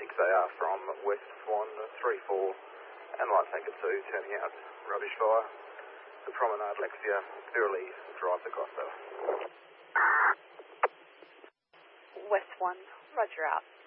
they are from West Swan 34 and Light Tanker 2 turning out rubbish fire. The Promenade Lexia, Birrelly Drive to Costa. West 1, roger out.